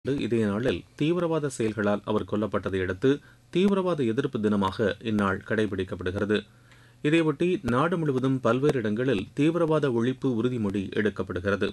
இதே நாளில் தீவிரவாத செயல்களால் அவர் கொல்லப்பட்டதை அடுத்து தீவிரவாத எதிர்ப்பு தினமாக இந்நாள் கடைபிடிக்கப்படுகிறது. இதையொட்டி நாடு முழுவதும் பல்வேறு இடங்களில் தீவிரவாத ஒழிப்பு உறுதிமொழி எடுக்கப்படுகிறது.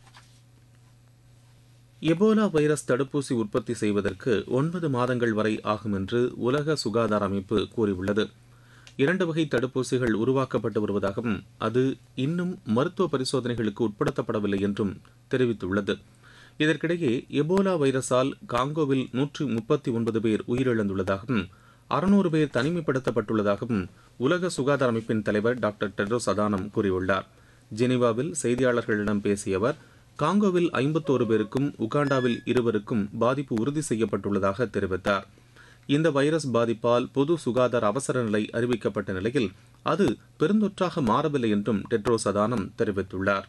எபோலா வைரஸ் தடுப்பூசி உற்பத்தி செய்வதற்கு 9 மாதங்கள் வரை ஆகும் என்று உலக சுகாதார அமைப்பு கூறியுள்ளது. 2 வகை தடுப்பூசிகள் உருவாக்கப்பட்டு வருவதாகவும் அது இன்னும் மருத்துவ பரிசோதனைகளுக்கு உட்படுத்தப்படவில்லை என்றும் தெரிவித்துள்ளது. இதற்கிடையே எபோலா வைரஸால் காங்கோவில் 139 பேர் உயிரிழந்துள்ளதாகவும் 600 பேர் தனிமைப்படுத்தப்பட்டுள்ளதாகவும் உலக சுகாதார அமைப்பின் தலைவர் டாக்டர் டெட்ரோஸ் அதானம் கூறியுள்ளார். ஜெனீவாவில் செய்தியாளர்களிடம் பேசிய அவர், காங்கோவில் 51 பேருக்கும் உகாண்டாவில் 2 பாதிப்பு உறுதி செய்யப்பட்டுள்ளதாக தெரிவித்தார். இந்த வைரஸ் பாதிப்பால் பொது சுகாதார அவசர நிலை அறிவிக்கப்பட்ட நிலையில் அது பெருந்தொற்றாக மாறவில்லை என்றும் டெட்ரோஸ் அதானம் தெரிவித்துள்ளார்.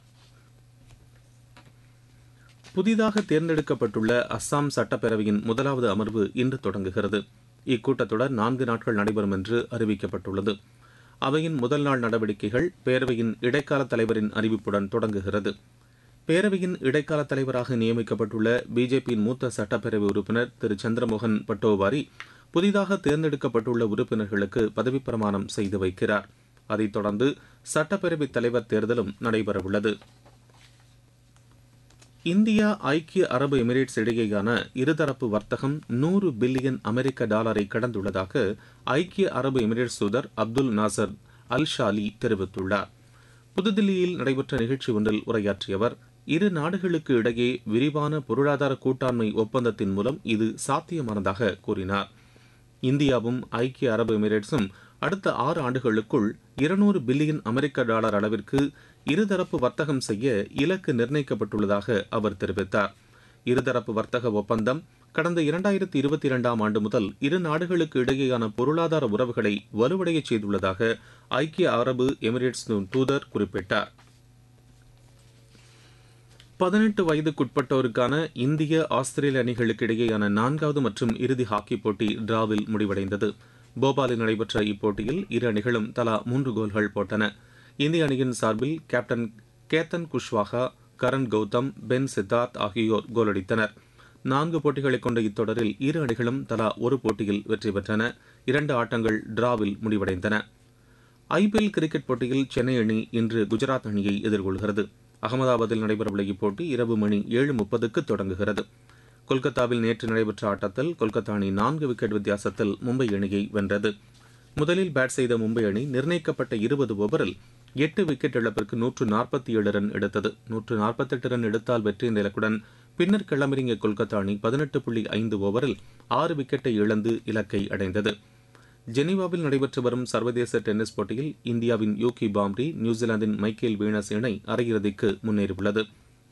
புதிதாக தேர்ந்தெடுக்கப்பட்டுள்ள அஸ்ஸாம் சட்டப்பேரவையின் 1வது அமர்வு இன்று தொடங்குகிறது. இக்கூட்டத்தொடர் 4 நாட்கள் நடைபெறும் என்று அறிவிக்கப்பட்டுள்ளது. அவையின் முதல் நாள் நடவடிக்கைகள் பேரவையின் இடைக்கால தலைவரின் அறிவிப்புடன் தொடங்குகிறது. பேரவையின் இடைக்கால தலைவராக நியமிக்கப்பட்டுள்ள பிஜேபியின் மூத்த சட்டப்பேரவை உறுப்பினர் திரு சந்திரமோகன் பட்டோவாரி புதிதாக தேர்ந்தெடுக்கப்பட்டுள்ள உறுப்பினர்களுக்கு பதவிப்பிரமாணம் செய்து வைக்கிறார். அதைத் தொடர்ந்து சட்டப்பேரவைத் தலைவர் தேர்தலும் நடைபெறவுள்ளது. இந்தியா ஐக்கிய அரபு எமிரேட்ஸ் இடையேயான இருதரப்பு வர்த்தகம் $100 பில்லியன் கடந்துள்ளதாக ஐக்கிய அரபு எமிரேட்ஸ் தூதர் அப்துல் நாசர் அல் ஷாலி தெரிவித்துள்ளார். புதுதில்லியில் நடைபெற்ற நிகழ்ச்சி ஒன்றில் உரையாற்றிய அவர், இரு நாடுகளுக்கு இடையே விரிவான பொருளாதார கூட்டாண்மை ஒப்பந்தத்தின் மூலம் இது சாத்தியமானதாக கூறினார். இந்தியாவும் ஐக்கிய அரபு எமிரேட்ஸும் அடுத்த 6 ஆண்டுகளுக்குள் $200 பில்லியன் அளவிற்கு இருதரப்பு வர்த்தகம் செய்ய இலக்கு நிர்ணயிக்கப்பட்டுள்ளதாக அவர் தெரிவித்தார். இருதரப்பு வர்த்தக ஒப்பந்தம் கடந்த 2022ஆம் ஆண்டு முதல் இரு நாடுகளுக்கு இடையேயான பொருளாதார உறவுகளை வலுவடைய செய்துள்ளதாக ஐக்கிய அரபு எமிரேட்ஸ் தூதர் குறிப்பிட்டார். 18 வயதுக்குட்பட்டோருக்கான இந்திய ஆஸ்திரேலிய அணிகளுக்கு இடையேயான 4வது மற்றும் இறுதி ஹாக்கி போட்டி டிராவில் முடிவடைந்தது. போபாலில் நடைபெற்ற இப்போட்டியில் இரு அணிகளும் தலா 3 கோல்கள் போட்டன. இந்திய அணியின் சார்பில் கேப்டன் கேத்தன் குஷ்வாஹா, கரண் கௌதம், பென் சித்தார்த் ஆகியோர் கோலடித்தனர். 4 போட்டிகளை கொண்ட இத்தொடரில் இரு அணிகளும் தலா ஒரு போட்டியில் வெற்றி பெற்றன. 2 ஆட்டங்கள் டிராவில் முடிவடைந்தன. ஐபிஎல் கிரிக்கெட் போட்டியில் சென்னை அணி இன்று குஜராத் அணியை எதிர்கொள்கிறது. அகமதாபாத்தில் நடைபெறவுள்ள இப்போட்டி இரவு மணி 7:30க்கு தொடங்குகிறது. கொல்கத்தாவில் நேற்று நடைபெற்ற ஆட்டத்தில் கொல்கத்தா அணி 4 விக்கெட் வித்தியாசத்தில் மும்பை அணியை வென்றது. முதலில் பேட் செய்த மும்பை அணி நிர்ணயிக்கப்பட்ட 20 ஓவரில் 8 விக்கெட் இழப்பிற்கு 147 ரன் எடுத்தது. 148 ரன் எடுத்தால் வெற்றி என்ற இலக்குடன் பின்னர் களமிறங்கிய கொல்கத்தா அணி 18.5 ஓவரில் 6 விக்கெட்டை இழந்து இலக்கை அடைந்தது. ஜெனீவாவில் நடைபெற்று வரும் சர்வதேச டென்னிஸ் போட்டியில் இந்தியாவின் யூகி பாம்ரி, நியூசிலாந்தின் மைக்கேல் வீனஸ் இணை அரையிறுதிக்கு முன்னேறியுள்ளது.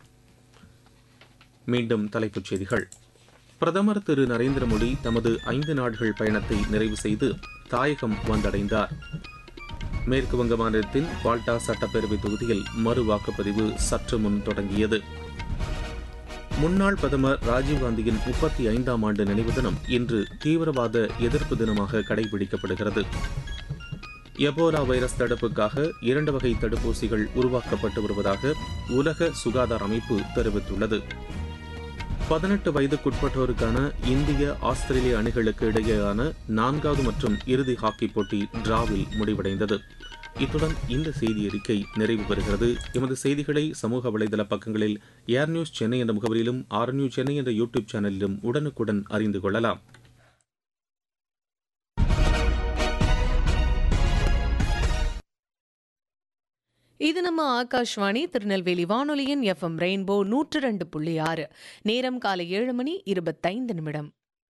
மீண்டும் தலைப்புச் செய்திகள். பிரதமர் திரு நரேந்திர மோடி தமது 5 நாடுகள் பயணத்தை நிறைவு செய்து தாயகம் வந்தடைந்தார். மேற்குவங்க மாநிலத்தின் பால்டா சட்டப்பேரவை தொகுதியில் மறு வாக்குப்பதிவு சற்று முன் தொடங்கியது. முன்னாள் பிரதமர் ராஜீவ்காந்தியின் 35ஆம் ஆண்டு நினைவு தினம் இன்று தீவிரவாத எதிர்ப்பு தினமாக கடைபிடிக்கப்படுகிறது. எபோலா வைரஸ் தடுப்புக்காக 2 வகை தடுப்பூசிகள் உருவாக்கப்பட்டு வருவதாக உலக சுகாதார அமைப்பு தெரிவித்துள்ளது. 18 வயதுக்குட்பட்டோருக்கான இந்திய ஆஸ்திரேலிய அணிகளுக்கு இடையேயான 4வது மற்றும் இறுதி ஹாக்கி போட்டி டிராவில் முடிவடைந்தது. இத்துடன் இந்த செய்தி அறிக்கை நிறைவு பெறுகிறது. எமது செய்திகளை சமூக வலைதள பக்கங்களில் ஏர் நியூஸ் சென்னை என்ற முகவரியிலும் ஆர் நியூஸ் சென்னை என்ற யூடியூப் சேனலிலும் உடனுக்குடன் அறிந்து கொள்ளலாம். இது நம்ம ஆகாஷ்வாணி திருநெல்வேலி வானொலியின் FM ரெயின்போ 102.6. நேரம் காலை 7:25.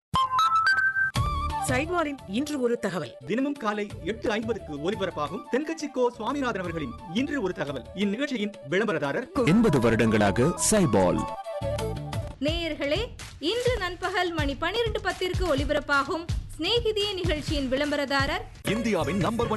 சைட்வாரின் இன்று ஒரு தகவல். தினமும் காலை 8:50க்கு ஒலிபரப்பாகும் தென்கட்சி கோ சுவாமிநாதன் அவர்களின் இன்று ஒரு தகவல். இந்நிகழ்ச்சியின் விளம்பரதாரர் 80 வருடங்களாக சைபால். நேயர்களே, இன்று நண்பகல் மணி 12:10ற்கு ஒலிபரப்பாகும் சிநேகிதியே நிகழ்ச்சியின் விளம்பரதாரர் இந்தியாவின் நம்பர் 1